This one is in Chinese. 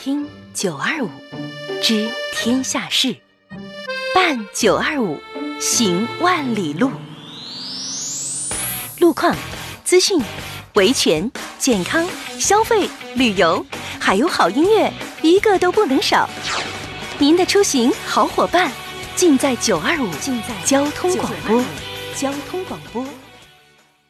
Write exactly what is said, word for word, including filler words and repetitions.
听九二五知天下事，办九二五行万里路。路况、资讯、维权、健康、消费、旅游，还有好音乐，一个都不能少。您的出行好伙伴，尽在九二五，尽在交通广播，交通广播。